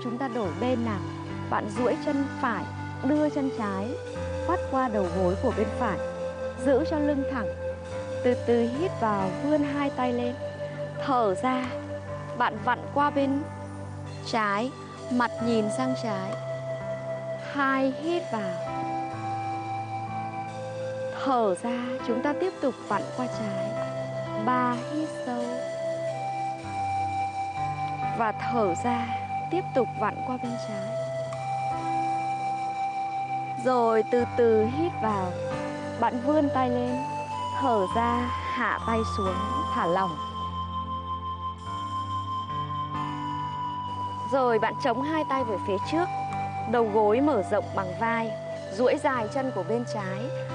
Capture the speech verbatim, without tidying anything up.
chúng ta đổi bên nào. Bạn duỗi chân phải, đưa chân trái vắt qua đầu gối của bên phải, giữ cho lưng thẳng. Từ từ hít vào, vươn hai tay lên. Thở ra, bạn vặn qua bên trái, mặt nhìn sang trái. Hai, hít vào. Thở ra, chúng ta tiếp tục vặn qua trái. Ba, hít sâu. Và thở ra, tiếp tục vặn qua bên trái. Rồi từ từ hít vào, bạn vươn tay lên. Thở ra, hạ tay xuống, thả lỏng. Rồi bạn chống hai tay về phía trước, đầu gối mở rộng bằng vai, duỗi dài chân của bên trái,